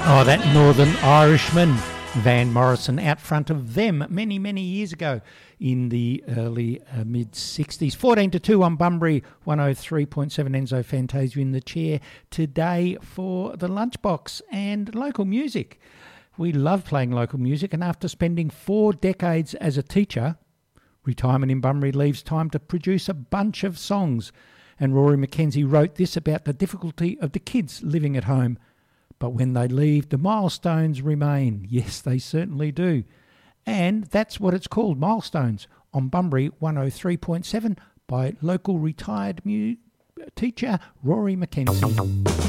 Oh, that Northern Irishman, Van Morrison, out front of them many, many years ago in the early mid-60s. 14-2 on Bunbury, 103.7 Enzo Fantasio in the chair today for the Lunchbox and local music. We love playing local music, and after spending 4 decades as a teacher, retirement in Bunbury leaves time to produce a bunch of songs. And Rory McKenzie wrote this about the difficulty of the kids living at home. But when they leave, the milestones remain. Yes, they certainly do. And that's what it's called, Milestones, on Bunbury 103.7 by local retired teacher Rory McKenzie.